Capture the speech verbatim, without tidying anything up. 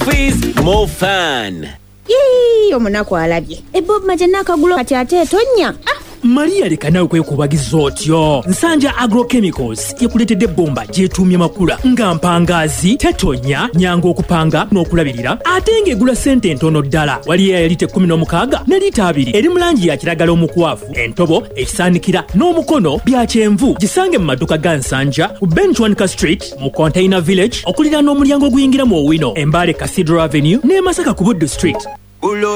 quiz, more fun. Yee, omunaku alabye. E Bob Majana akagulo kati ate etonya. Ah. Maria leka nawe kwekubagiza otyo. Nsanja Agrochemicals yekuletedde bomba gyetuumye makula nga mpangazi, tetonya, nyangu okupanga n'okulabirira ate ng'egula ssente ntono ddala. Waliyo ya lita kkumi n'omukaaga ne lita abiri eri mu langi ya kiragala omukwafu, entobo, ekisaanikira n'omukono bya kyenvu. Gisange mu maduuka ga Nsanja ku Benchwanika Street mu Container Village okuliraana n'omulyango oguyingira mu Owino, Embale Cathedral Avenue ne Masaka ku Buddu Street.